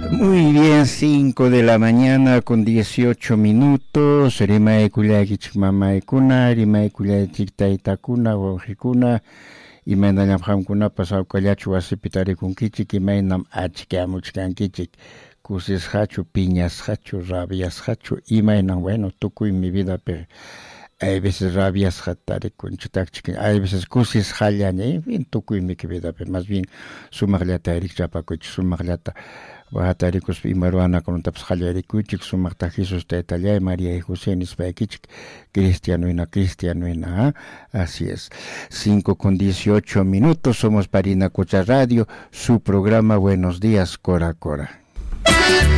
Muy bien, 5 de la mañana con 18 minutos. Rimae kulaykichik mamaykuna, rimae kulaychik taytakuna, wawqikuna, imaynallam qamkunapas hawkallachu wasipi tarikunkichik, imaynam achkiamuchkankichik. Kusisqachu, piñasqachu, rabiasqachu, imaynan, bueno, tukuy mi vida, pero hay veces rabias hay veces cusis jallan, en fin, tukuy mi vida, pero más bien sumaglata erik chapakuch, sumaglata. Bajataricus y Maruana con un taps jallarikuchik, sumakta Jesús Tetallay, María y José Nispaekichik, cristianoina, así es. 5:18 minutos, somos Parina Cocha Radio, su programa Buenos Días, Cora Cora.